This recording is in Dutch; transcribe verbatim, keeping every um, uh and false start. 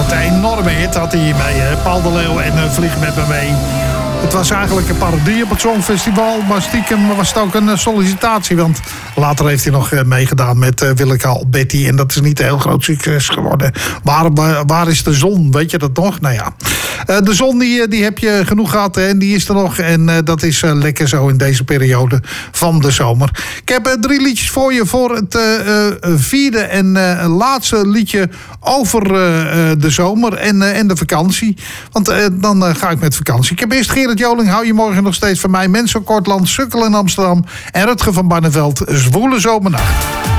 een enorme hit had hij hiermee. Hè? Paul de Leeuw en uh, Vlieg met me mee. Het was eigenlijk een parodie op het Songfestival, maar stiekem was het ook een sollicitatie. Want later heeft hij nog meegedaan met uh, Willeke Alberti. En dat is niet een heel groot succes geworden. Waar, waar, waar is de zon? Weet je dat nog? Nou ja. Uh, de zon die, die heb je genoeg gehad hè? En die is er nog. En uh, dat is uh, lekker zo in deze periode van de zomer. Ik heb uh, drie liedjes voor je voor het uh, uh, vierde en uh, laatste liedje over uh, uh, de zomer en, uh, en de vakantie. Want uh, dan uh, ga ik met vakantie. Ik heb eerst Gerard Joling, hou je morgen nog steeds van mij. Mensen Kortland, Sukkel in Amsterdam. En Rutger van Barneveld, Zwoele Zomernacht.